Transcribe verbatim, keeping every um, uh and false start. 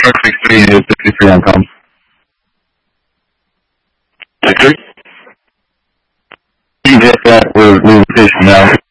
Shark sixty-three is sixty-three on comms. sixty-three? You can hit that. We're, we're stationed now.